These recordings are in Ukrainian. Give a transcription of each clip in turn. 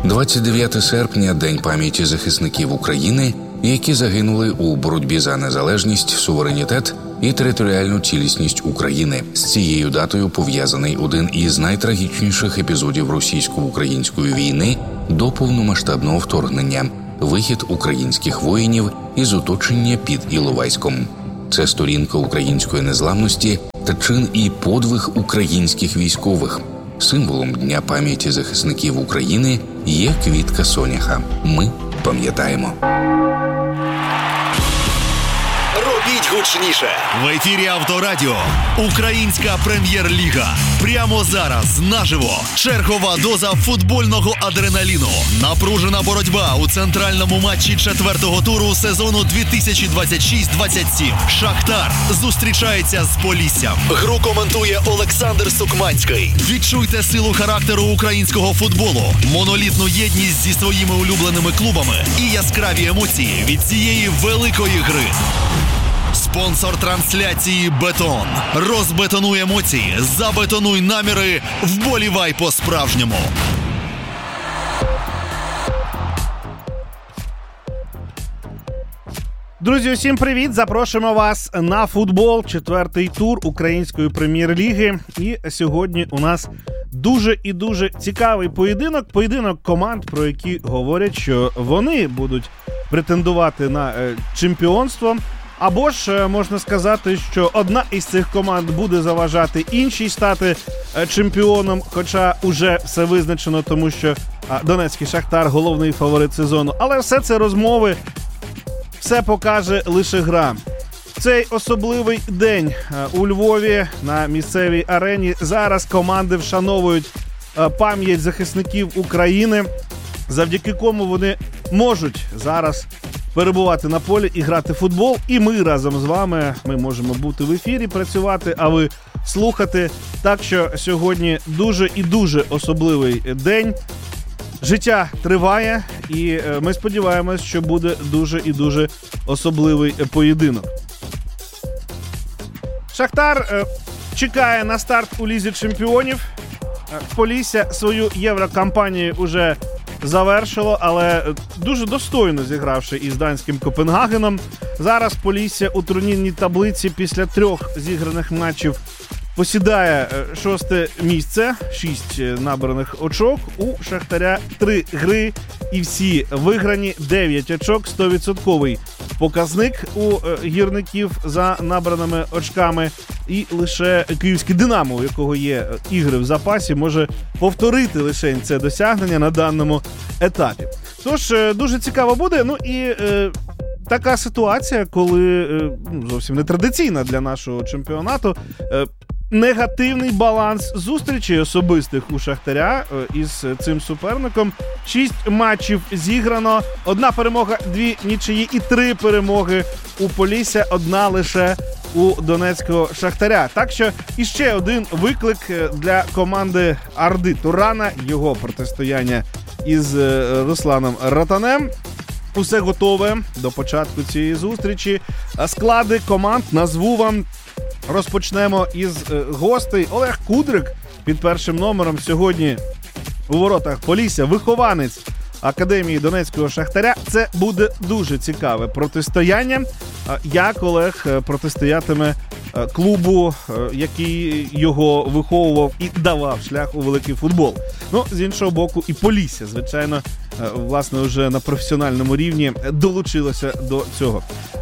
29 серпня – День пам'яті захисників України, які загинули у боротьбі за незалежність, суверенітет і територіальну цілісність України. З цією датою пов'язаний один із найтрагічніших епізодів російсько-української війни до повномасштабного вторгнення – вихід українських воїнів із оточення під Іловайськом. Це сторінка української незламності та чин і подвиг українських військових. Символом Дня пам'яті захисників України є квітка соняха. Ми пам'ятаємо. Робіть гучніше. В ефірі Авторадіо. Українська прем'єр-ліга. Прямо зараз, наживо. Чергова доза футбольного адреналіну. Напружена боротьба у центральному матчі 4-го туру сезону 2026-27. Шахтар зустрічається з Поліссям. Гру коментує Олександр Сукманський. Відчуйте силу характеру українського футболу, монолітну єдність зі своїми улюбленими клубами і яскраві емоції від цієї великої гри. Спонсор трансляції «Бетон». Розбетонуй емоції, забетонуй наміри, вболівай по-справжньому. Друзі, усім привіт! Запрошуємо вас на футбол, 4-й тур Української прем'єр-ліги. І сьогодні у нас дуже і дуже цікавий поєдинок. Поєдинок команд, про які говорять, що вони будуть претендувати на чемпіонство. Або ж можна сказати, що одна із цих команд буде заважати іншій стати чемпіоном, хоча уже все визначено, тому що Донецький Шахтар – головний фаворит сезону. Але все це розмови, все покаже лише гра. В цей особливий день у Львові на місцевій арені зараз команди вшановують пам'ять захисників України, завдяки кому вони можуть зараз перебувати на полі і грати в футбол. І ми разом з вами, ми можемо бути в ефірі, працювати, а ви слухати. Так що сьогодні дуже і дуже особливий день. Життя триває, і ми сподіваємось, що буде дуже і дуже особливий поєдинок. Шахтар чекає на старт у Лізі чемпіонів. Полісся свою єврокампанію уже завершило, але дуже достойно зігравши із данським Копенгагеном. Зараз Полісся у турнірній таблиці після 3 зіграних матчів посідає 6-те місце, 6 набраних очок. У Шахтаря 3 гри і всі виграні, 9 очок, 100% показник у гірників за набраними очками. І лише київське «Динамо», у якого є ігри в запасі, може повторити лише це досягнення на даному етапі. Тож, дуже цікаво буде. Ну і така ситуація, коли зовсім не традиційна для нашого чемпіонату, негативний баланс зустрічей особистих у Шахтаря із цим суперником. 6 матчів зіграно, 1 перемога, 2 нічиї і 3 перемоги у Полісся, 1 лише у Донецького Шахтаря. Так що іще один виклик для команди Арди Турана, його протистояння із Русланом Ротанем. Усе готове до початку цієї зустрічі. Склади команд назву вам. Розпочнемо із гостей. Олег Кудрик під першим номером сьогодні у воротах Полісся, вихованець Академії Донецького Шахтаря. Це буде дуже цікаве протистояння. Як Олег протистоятиме клубу, який його виховував і давав шлях у великий футбол. Ну, з іншого боку, і Полісся, звичайно, власне, вже на професіональному рівні долучилося до цього.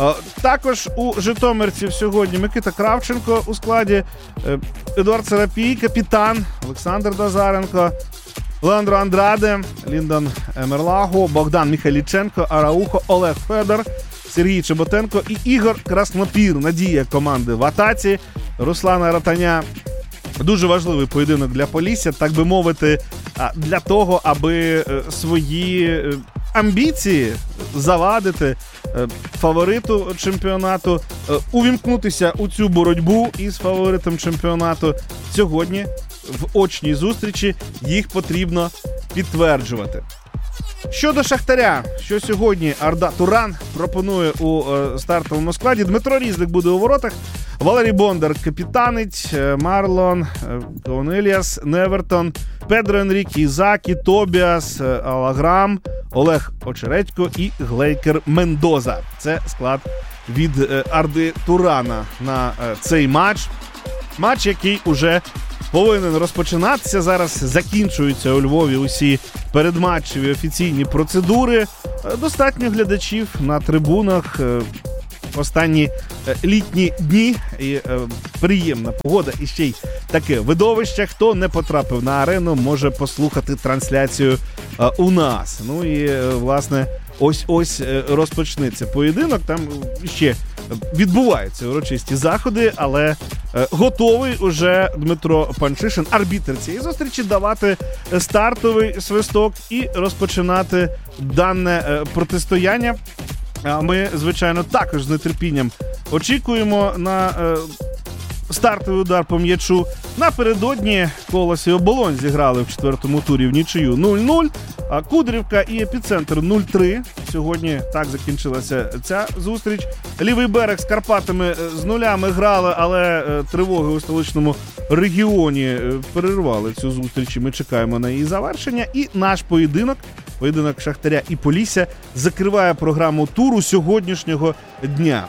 Також у житомирців сьогодні Микита Кравченко у складі, Едуард Сарапій, капітан, Олександр Дазаренко, Леандро Андраде, Ліндан Емерлаго, Богдан Міхайліченко, Араухо, Олег Федор, Сергій Чеботенко і Ігор Краснопір. Надія команди в атаці Руслана Ротаня. Дуже важливий поєдинок для Полісся, так би мовити, для того, аби свої амбіції завадити фавориту чемпіонату, увімкнутися у цю боротьбу із фаворитом чемпіонату. Сьогодні в очній зустрічі їх потрібно підтверджувати. Щодо Шахтаря, що сьогодні Арда Туран пропонує у стартовому складі. Дмитро Різник буде у воротах, Валерій Бондар капітанить, Марлон, Конеліас, Невертон, Педро Енріке, Ізакі, Тобіас, Алаграм, Олег Очередько і Глейкер Мендоза. Це склад від Арди Турана на цей матч. Матч, який уже повинен розпочинатися. Зараз закінчуються у Львові усі передматчеві офіційні процедури. Достатньо глядачів на трибунах. Останні літні дні і приємна погода, і ще й таке видовище. Хто не потрапив на арену, може послухати трансляцію у нас. Ну і, власне, ось розпочнеться поєдинок. Там ще відбуваються урочисті заходи, але готовий уже Дмитро Панчишин, арбітр цієї зустрічі, давати стартовий свисток і розпочинати дане протистояння. А ми, звичайно, також з нетерпінням очікуємо на стартовий удар по м'ячу. Напередодні Колос і Оболонь зіграли в 4-му турі в нічию 0-0, а Кудрівка і Епіцентр 0-3. Сьогодні так закінчилася ця зустріч. Лівий берег з Карпатами з нулями грали, але тривоги у столичному регіоні перервали цю зустріч, і ми чекаємо на її завершення. І наш поєдинок Шахтаря і Полісся закриває програму туру сьогоднішнього дня.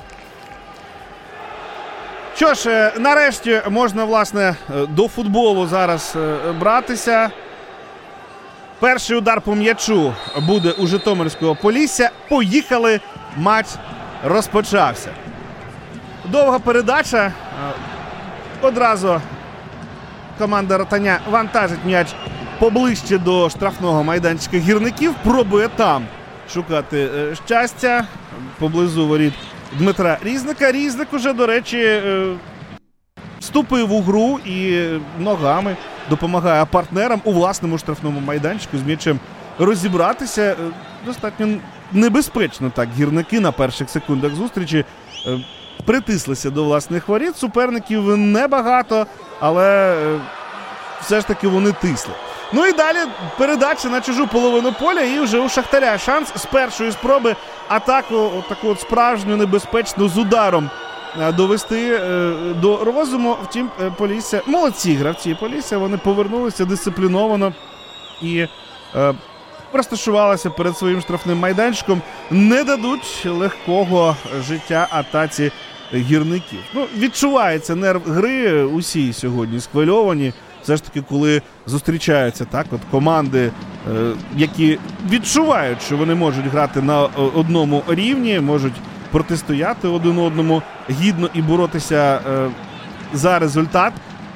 Що ж, нарешті можна, власне, до футболу зараз братися. Перший удар по м'ячу буде у Житомирського Полісся. Поїхали, матч розпочався. Довга передача. Одразу команда Ротаня вантажить м'яч поближче до штрафного майданчика гірників. Пробує там шукати щастя поблизу воріт Дмитра Різника. Різник уже, до речі, вступив у гру і ногами допомагає партнерам у власному штрафному майданчику з м'ячем розібратися. Достатньо небезпечно так гірники на перших секундах зустрічі притислися до власних воріт. Суперників небагато, але все ж таки вони тисли. Ну і далі передача на чужу половину поля, і вже у Шахтаря шанс з першої спроби атаку, таку справжню небезпечну з ударом довести до розуму. Втім, Полісся, молодці гравці Полісся, вони повернулися дисципліновано і розташувалися перед своїм штрафним майданчиком. Не дадуть легкого життя атаці гірників. Ну, відчувається нерв гри, усі сьогодні схвильовані. Все ж таки, коли зустрічаються так от команди, які відчувають, що вони можуть грати на одному рівні, можуть протистояти один одному гідно і боротися за результат.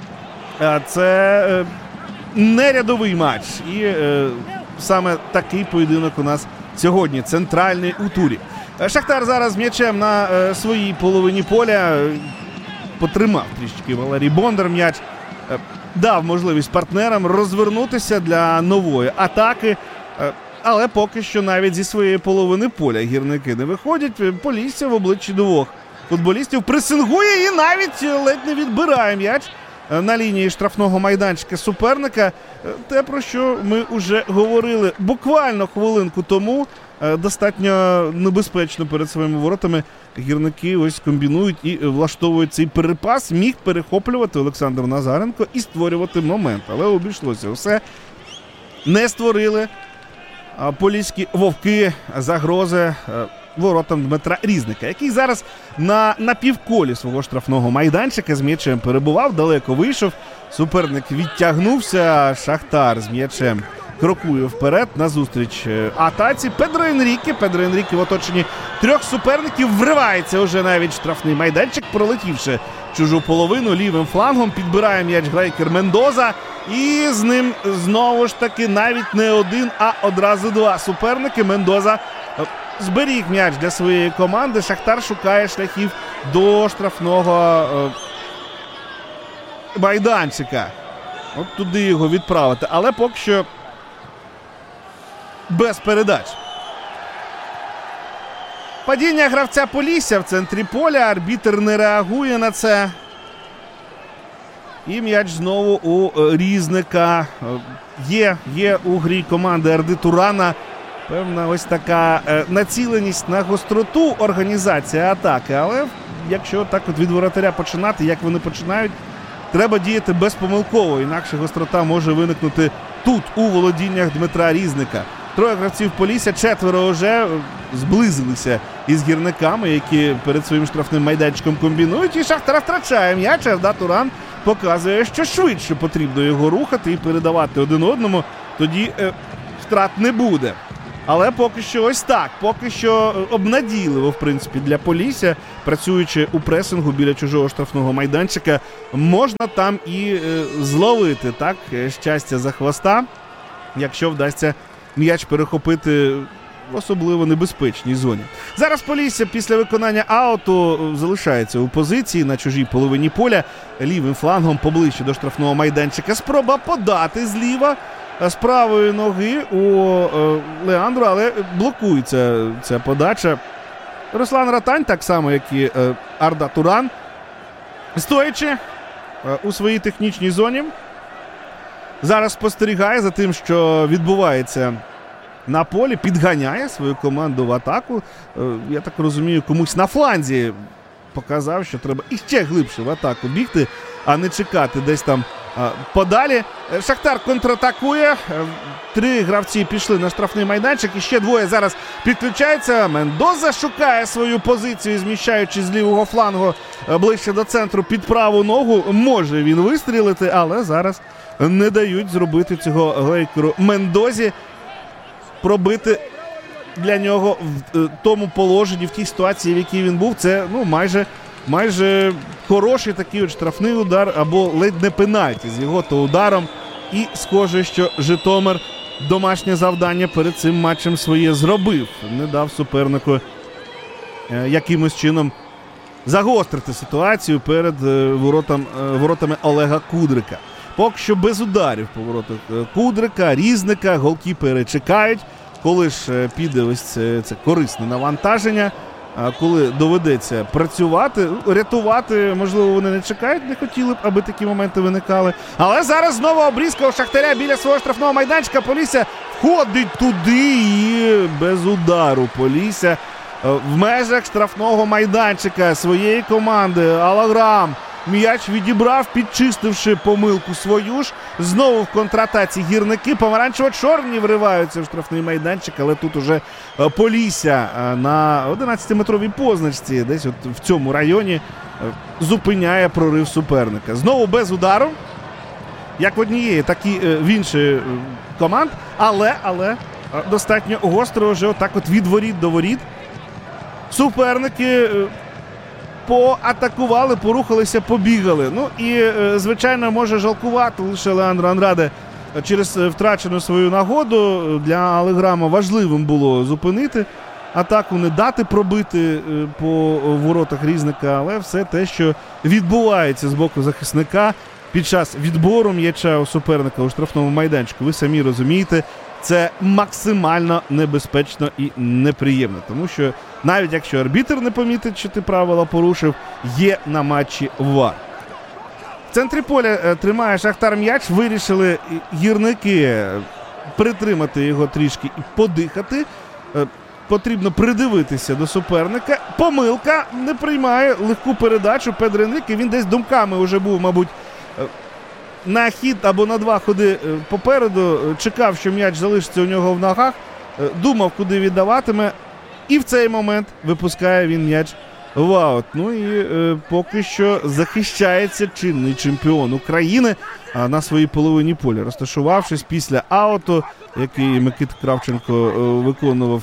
Це не рядовий матч. І саме такий поєдинок у нас сьогодні, центральний у турі. Шахтар зараз м'ячем на своїй половині поля. Потримав трішки Валерій Бондар м'яч. Дав можливість партнерам розвернутися для нової атаки, але поки що навіть зі своєї половини поля гірники не виходять. Полісся в обличчі двох футболістів пресингує і навіть ледь не відбирає м'яч на лінії штрафного майданчика суперника. Те, про що ми вже говорили буквально хвилинку тому. Достатньо небезпечно перед своїми воротами гірники ось комбінують і влаштовують цей перепас. Міг перехоплювати Олександр Назаренко і створювати момент. Але обійшлося все. Не створили поліські вовки загрози воротам Дмитра Різника, який зараз на півколі свого штрафного майданчика з м'ячем перебував, далеко вийшов. Суперник відтягнувся, Шахтар з м'ячем крокує вперед назустріч атаці. Педро Енріке в оточенні трьох суперників вривається уже навіть штрафний майданчик, пролетівши чужу половину лівим флангом, підбирає м'яч Глейкер Мендоза, і з ним знову ж таки навіть не один, а одразу два суперники. Мендоза зберіг м'яч для своєї команди. Шахтар шукає шляхів до штрафного майданчика. От туди його відправити, але поки що без передач. Падіння гравця Полісся в центрі поля. Арбітр не реагує на це. І м'яч знову у Різника. Є у грі команди Арди Турана певна ось така націленість на гостроту організації атаки. Але якщо так от від воротаря починати, як вони починають, треба діяти безпомилково, інакше гострота може виникнути тут, у володіннях Дмитра Різника. 3 гравців Полісся, 4 вже зблизилися із гірниками, які перед своїм штрафним майданчиком комбінують. І Шахтар втрачає м'яч, а Туран показує, що швидше потрібно його рухати і передавати один одному. Тоді втрат не буде. Але поки що ось так. Поки що обнадійливо, в принципі, для Полісся, працюючи у пресингу біля чужого штрафного майданчика, можна там і зловити, так, щастя за хвоста, якщо вдасться м'яч перехопити в особливо небезпечній зоні. Зараз Полісся після виконання ауту залишається у позиції на чужій половині поля, лівим флангом поближче до штрафного майданчика. Спроба подати зліва з правої ноги у Леандру, але блокується ця подача. Руслан Ратань, так само, як і Арда Туран, стоячи у своїй технічній зоні, зараз спостерігає за тим, що відбувається на полі, підганяє свою команду в атаку. Я так розумію, комусь на фланзі показав, що треба іще глибше в атаку бігти, а не чекати десь там подалі. Шахтар контратакує. 3 гравці пішли на штрафний майданчик. І ще 2 зараз підключаються. Мендоза шукає свою позицію, зміщаючи з лівого флангу ближче до центру під праву ногу. Може він вистрілити, але зараз не дають зробити цього глейкеру Мендозі. Пробити для нього в тому положенні, в тій ситуації, в якій він був, це майже хороший такий от штрафний удар або ледь не пенальті з його-то ударом. І схоже, що Житомир домашнє завдання перед цим матчем своє зробив. Не дав супернику якимось чином загострити ситуацію перед воротами Олега Кудрика. Поки що без ударів по воротах Кудрика, Різника, голкіпери чекають, коли ж піде ось це корисне навантаження, коли доведеться працювати, рятувати, можливо, вони не чекають, не хотіли б, аби такі моменти виникали. Але зараз знову обрізка у Шахтаря біля свого штрафного майданчика. Полісся входить туди і без удару Полісся в межах штрафного майданчика своєї команди. Алаграм м'яч відібрав, підчистивши помилку свою ж. Знову в контратаці гірники. Помаранчево-чорні вриваються в штрафний майданчик, але тут уже Полісся на 11-метровій позначці, десь от в цьому районі, зупиняє прорив суперника. Знову без удару, як в однієї, так і в іншої команд, але достатньо гостро вже отак от від воріт до воріт. Суперники поатакували, порухалися, побігали. Ну і, звичайно, може жалкувати лише Леандро Андраде через втрачену свою нагоду. Для Алаграма важливим було зупинити атаку, не дати пробити по воротах Різника, але все те, що відбувається з боку захисника під час відбору м'яча у суперника у штрафному майданчику, ви самі розумієте, це максимально небезпечно і неприємно. Тому що навіть якщо арбітр не помітить, що ти правила порушив, є на матчі ВАР. В центрі поля тримає Шахтар м'яч. Вирішили гірники притримати його трішки і подихати. Потрібно придивитися до суперника. Помилка, не приймає легку передачу Педреник. І він десь думками вже був, мабуть, на хід або на 2 ходи попереду. Чекав, що м'яч залишиться у нього в ногах. Думав, куди віддаватиме. І в цей момент випускає він м'яч в аут. Ну і поки що захищається чинний чемпіон України на своїй половині поля, розташувавшись після ауту, який Микита Кравченко виконував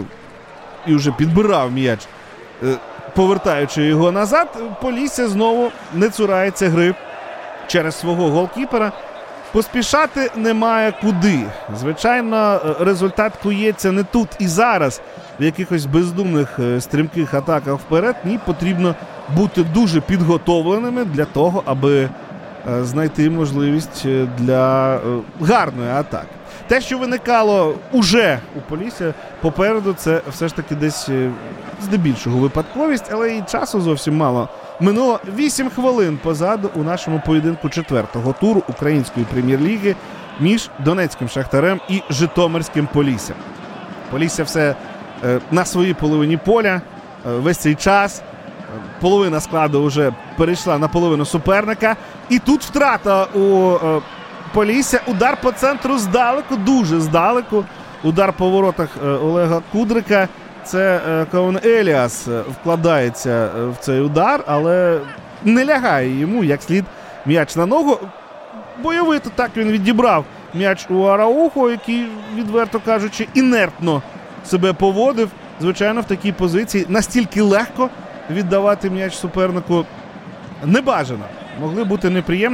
і вже підбирав м'яч, повертаючи його назад. Полісся знову не цурається гри через свого голкіпера. Поспішати немає куди. Звичайно, результат кується не тут і зараз, в якихось бездумних стрімких атаках вперед. Ні, потрібно бути дуже підготовленими для того, аби знайти можливість для гарної атаки. Те, що виникало уже у Полісся попереду, це все ж таки десь здебільшого випадковість, але і часу зовсім мало. Минуло 8 хвилин позаду у нашому поєдинку 4-го туру Української прем'єр-ліги між Донецьким Шахтарем і Житомирським Поліссям. Полісся все на своїй половині поля, весь цей час половина складу вже перейшла на половину суперника. І тут втрата у Полісся. Удар по центру здалеку, дуже здалеку. Удар по воротах Олега Кудрика. Це Каун Еліас вкладається в цей удар, але не лягає йому як слід м'яч на ногу. Бойовито так він відібрав м'яч у Араухо, який, відверто кажучи, інертно себе поводив. Звичайно, в такій позиції настільки легко віддавати м'яч супернику небажано. Могли бути неприємні.